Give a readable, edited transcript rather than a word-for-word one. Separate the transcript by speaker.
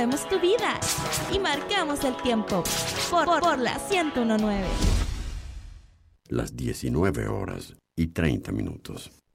Speaker 1: movemos tu vida y marcamos el tiempo por la 101.9.
Speaker 2: Las 19:30.